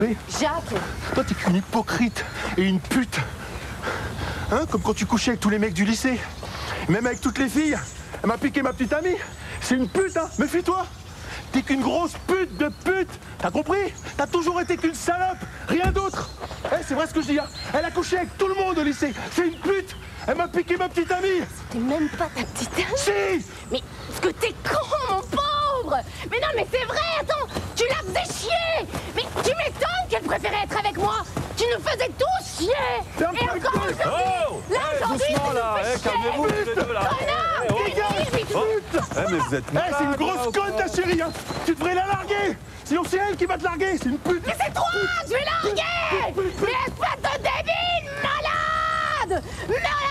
Jacques! Toi, t'es qu'une hypocrite et une pute. Hein, comme quand tu couchais avec tous les mecs du lycée. Même avec toutes les filles. Elle m'a piqué ma petite amie. C'est une pute, hein. Méfie-toi. T'es qu'une grosse pute de pute. T'as compris? T'as toujours été qu'une salope. Rien d'autre. Eh, c'est vrai ce que je dis, hein. Elle a couché avec tout le monde au lycée. C'est une pute. Elle m'a piqué ma petite amie. C'était même pas ta petite amie. Si. Mais ce que t'es con, mon pauvre! Mais non, mais c'est vrai, attends! Tu la faisais chier! Mais tu m'étonnes qu'elle préférait être avec moi! Tu nous faisais tous chier! T'es un Et peu encore con. aujourd'hui! Oh Là, aujourd'hui, doucement, tu là, nous fais chier! calmez-vous, tous les deux, là. Connard! Oh, Dégage, pute. mais vous êtes Eh, c'est une malade, grosse là, conne, ta chérie, hein. Tu devrais la larguer. Sinon, c'est elle qui va te larguer. C'est une pute. Mais c'est toi! Je vais larguer! Mais espèce de débile! Malade! Malade!